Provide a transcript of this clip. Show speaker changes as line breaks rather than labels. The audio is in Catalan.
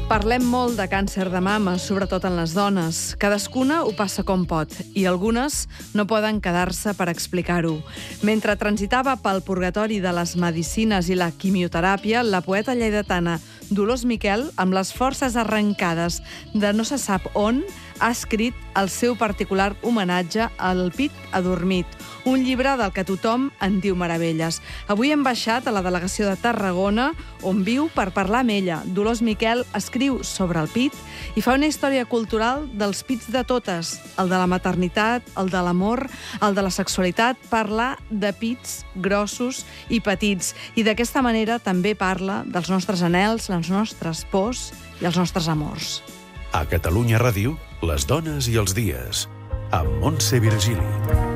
Parlem molt de càncer de mama, sobretot en les dones. Cadascuna ho passa com pot, i algunes no poden quedar-se per explicar-ho. Mentre transitava pel purgatori de les medicines i la quimioteràpia, la poeta lleidatana Dolors Miquel, amb les forces arrencades de no se sap on, ha escrit el seu particular homenatge al Pit adormit, un llibre del que tothom en diu meravelles. Avui hem baixat a la delegació de Tarragona, on viu, per parlar amb ella. Dolors Miquel escriu sobre el pit i fa una història cultural dels pits de totes, el de la maternitat, el de l'amor, el de la sexualitat, parla de pits grossos i petits. I d'aquesta manera també parla dels nostres anhels, les nostres pors i els nostres amors.
A Catalunya Ràdio, les dones i els dies, amb Montse Virgili.